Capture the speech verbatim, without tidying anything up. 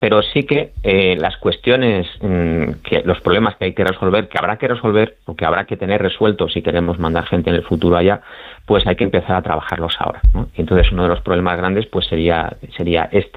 pero sí que eh, las cuestiones, mmm, que los problemas que hay que resolver, que habrá que resolver o que habrá que tener resueltos si queremos mandar gente en el futuro allá, pues hay que empezar a trabajarlos ahora, ¿no? Y entonces uno de los problemas grandes pues sería sería este.